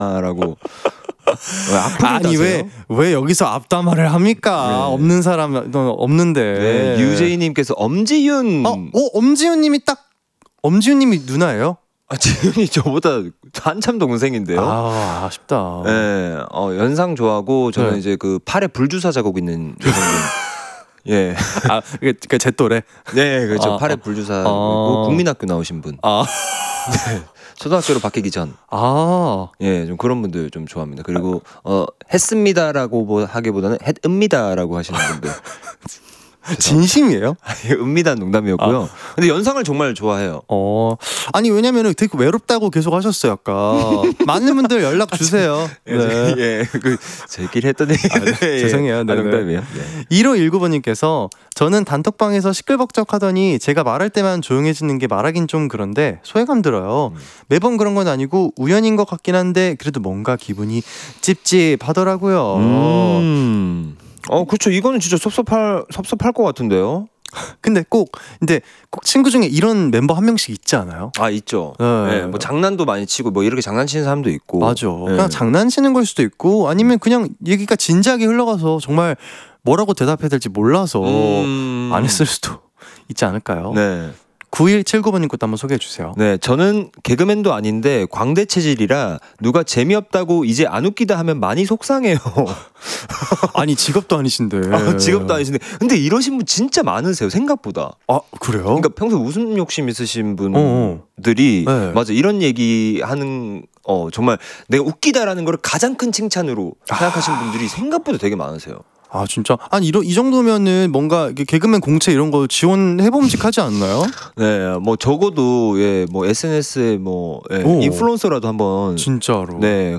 라고. 아니 왜 여기서 앞담화를 합니까? 네. 없는 사람 없는데. 네, 유재희님께서 엄지윤. 엄지윤님이 엄지윤님이 누나예요? 지윤이 저보다 한참 동생인데요. 아쉽다. 네, 연상 좋아하고 저는 네. 이제 그 팔에 불주사 자국 있는 여성분. 예. 그게 제 또래. 네, 그렇죠. 팔에 불주사 있고 국민학교 나오신 분. 네, 초등학교로 바뀌기 전. 예, 좀 그런 분들 좀 좋아합니다. 그리고 했습니다라고 하기보다는 했읍니다라고 하시는 분들. 진심이에요? 읍니다 농담이었고요. 근데 연상을 정말 좋아해요. 아니 왜냐면은 되게 외롭다고 계속 하셨어요 아까. 많은 분들 연락 주세요. 네. 예, 저희끼리 했던 얘기. 죄송해요. 네, 농담이에요. 1519번님께서 저는 단톡방에서 시끌벅적하더니 제가 말할 때만 조용해지는 게 말하긴 좀 그런데 소외감 들어요. 매번 그런 건 아니고 우연인 것 같긴 한데 그래도 뭔가 기분이 찝찝하더라고요. 그렇죠. 이거는 진짜 섭섭할 것 같은데요. 근데 꼭 친구 중에 이런 멤버 한 명씩 있지 않아요? 있죠. 네. 네, 뭐 장난도 많이 치고 뭐 이렇게 장난치는 사람도 있고. 맞아. 네. 그냥 장난치는 걸 수도 있고 아니면 그냥 얘기가 진지하게 흘러가서 정말 뭐라고 대답해야 될지 몰라서 안 했을 수도 있지 않을까요? 네. 9179번님 것도 한번 소개해 주세요. 네, 저는 개그맨도 아닌데 광대 체질이라 누가 재미없다고 이제 안 웃기다 하면 많이 속상해요. 아니 직업도 아니신데. 직업도 아니신데. 근데 이러신 분 진짜 많으세요, 생각보다. 그래요? 그러니까 평소 웃음 욕심 있으신 분들이 네. 맞아 이런 얘기 하는 정말 내가 웃기다라는 걸 가장 큰 칭찬으로 생각하시는 분들이 생각보다 되게 많으세요. 진짜? 아니 이 정도면은 뭔가 개그맨 공채 이런 거 지원해봄직하지 않나요? 네, 뭐 적어도 뭐 SNS에 인플루언서라도 한번 진짜로. 네,